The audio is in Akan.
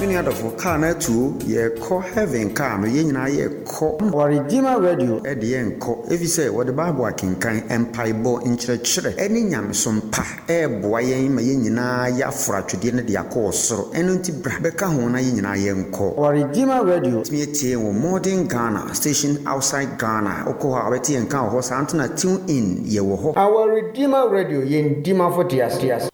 Adolfo car na tuo ye call heaven car no ye nyina ye call our Redeemer Radio e de ye nko efi say what the Bible akenkan empaibo nkyerɛkyerɛ eni nyamesom pa e boa yen ma ye nyina ya afratwede ne de akɔ osoro eno nti bra beka ho na ye nyina ye nko our Redeemer Radio me tie wo modern Ghana station outside Ghana okɔ ha beti enka ho sa antena tune in ye wo ho our Redeemer Radio ye ndima for dias